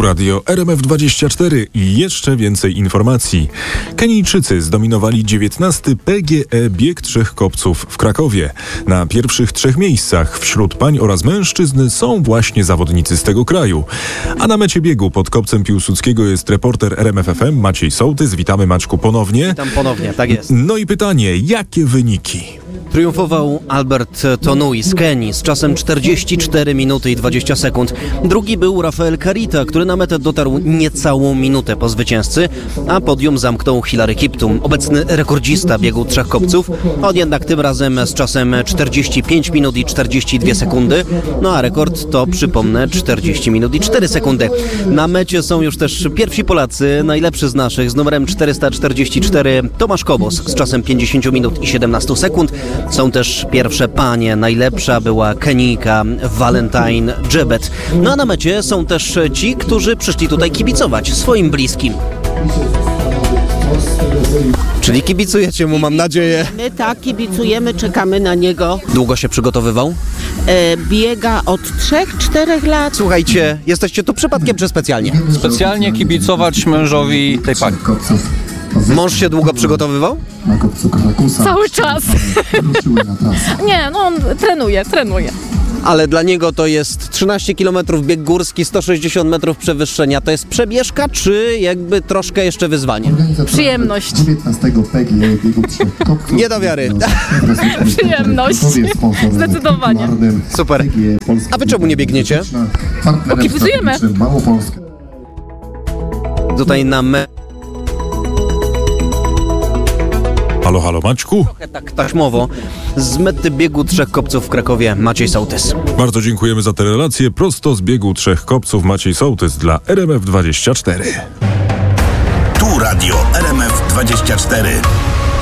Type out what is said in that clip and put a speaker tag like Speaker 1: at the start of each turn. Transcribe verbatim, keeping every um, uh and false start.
Speaker 1: Radio R M F dwadzieścia cztery i jeszcze więcej informacji. Kenijczycy zdominowali dziewiętnasty P G E Bieg Trzech Kopców w Krakowie. Na pierwszych trzech miejscach wśród pań oraz mężczyzn są właśnie zawodnicy z tego kraju. A na mecie biegu pod Kopcem Piłsudskiego jest reporter R M F F M Maciej Sołtys. Witamy, Maćku, ponownie.
Speaker 2: Witam ponownie, tak jest.
Speaker 1: No i pytanie, jakie wyniki?
Speaker 2: Triumfował Albert Tonui z Kenii z czasem czterdzieści cztery minuty i dwadzieścia sekund. Drugi był Rafael Carita, który na metę dotarł niecałą minutę po zwycięzcy, a podium zamknął Hilary Kiptum, obecny rekordzista biegu trzech kopców. On jednak tym razem z czasem czterdzieści pięć minut i czterdzieści dwie sekundy. No a rekord to, przypomnę, czterdzieści minut i cztery sekundy. Na mecie są już też pierwsi Polacy, najlepszy z naszych, z numerem czterysta czterdzieści cztery Tomasz Kobos z czasem pięćdziesiąt minut i siedemnaście sekund. Są też pierwsze panie. Najlepsza była Kenijka Valentine Jebet. No a na mecie są też ci, którzy przyszli tutaj kibicować swoim bliskim. Czyli kibicujecie mu, mam nadzieję.
Speaker 3: My tak kibicujemy, czekamy na niego.
Speaker 2: Długo się przygotowywał?
Speaker 3: E, biega od trzech czterech lat.
Speaker 2: Słuchajcie, jesteście tu przypadkiem czy specjalnie?
Speaker 4: Specjalnie kibicować mężowi tej pani.
Speaker 2: Mąż się długo przygotowywał?
Speaker 5: Cały czas. Nie, no on trenuje, trenuje.
Speaker 2: Ale dla niego to jest trzynaście kilometrów bieg górski, sto sześćdziesiąt metrów przewyższenia. To jest przebieżka, czy jakby troszkę jeszcze wyzwanie?
Speaker 5: Przyjemność.
Speaker 2: Nie do wiary.
Speaker 5: Przyjemność. Zdecydowanie.
Speaker 2: Super. A wy czemu nie biegniecie?
Speaker 5: Bo kibicujemy.
Speaker 2: Tutaj na me...
Speaker 1: Halo, halo, Maćku.
Speaker 2: tak taśmowo z mety biegu Trzech Kopców w Krakowie Maciej Sołtys.
Speaker 1: Bardzo dziękujemy za tę relację. Prosto z biegu Trzech Kopców Maciej Sołtys dla R M F dwadzieścia cztery.
Speaker 6: Tu Radio R M F dwadzieścia cztery.